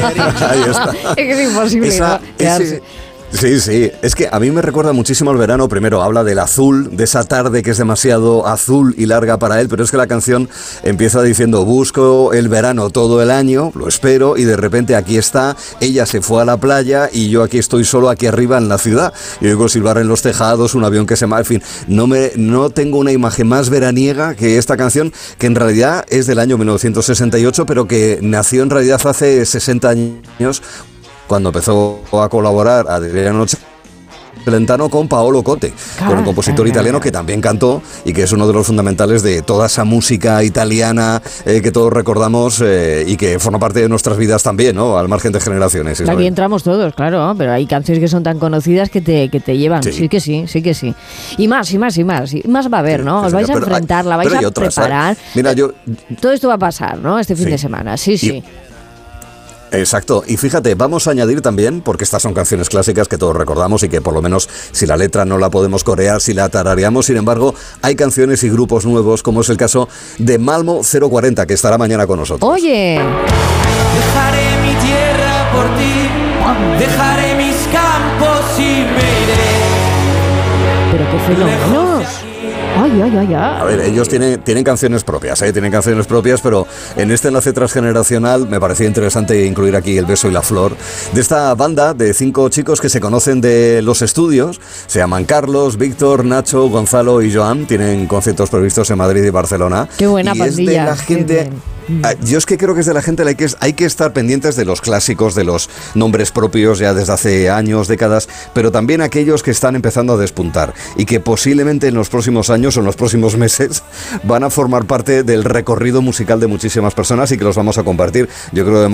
Ahí está. Es que es imposible, ¿no? Quedarse. Sí, es que a mí me recuerda muchísimo al verano. Primero habla del azul, de esa tarde que es demasiado azul y larga para él, pero es que la canción empieza diciendo: busco el verano todo el año, lo espero, y de repente aquí está, ella se fue a la playa y yo aquí estoy solo aquí arriba en la ciudad, y oigo silbar en los tejados, un avión que se va, en fin, no tengo una imagen más veraniega que esta canción, que en realidad es del año 1968, pero que nació en realidad hace 60 años, cuando empezó a colaborar Adriano Celentano con Paolo Conte, con un compositor italiano que también cantó y que es uno de los fundamentales de toda esa música italiana que todos recordamos y que forma parte de nuestras vidas también, ¿no? Al margen de generaciones. Isabel. Aquí entramos todos, claro, pero hay canciones que son tan conocidas que te llevan. Sí que sí. Y más va a haber, ¿no? Os vais a enfrentar, la vais a preparar. Mira, todo esto va a pasar, ¿no? Este fin de semana, sí. Exacto, y fíjate, vamos a añadir también, porque estas son canciones clásicas que todos recordamos y que por lo menos si la letra no la podemos corear, si la tarareamos, sin embargo, hay canciones y grupos nuevos, como es el caso de Malmo 040, que estará mañana con nosotros. Oye, dejaré mi tierra por ti, dejaré mis campos y me iré. Pero qué fenómenos. Ay. A ver, ellos tienen canciones propias, pero en este enlace transgeneracional me parecía interesante incluir aquí El beso y la flor, de esta banda de 5 chicos que se conocen de los estudios, se llaman Carlos, Víctor, Nacho, Gonzalo y Joan, tienen conciertos previstos en Madrid y Barcelona. Qué buena y pandilla. Es de la gente... Yo es que creo que es de la gente hay que estar pendientes de los clásicos, de los nombres propios ya desde hace años, décadas, pero también aquellos que están empezando a despuntar y que posiblemente en los próximos años o en los próximos meses van a formar parte del recorrido musical de muchísimas personas y que los vamos a compartir. Yo creo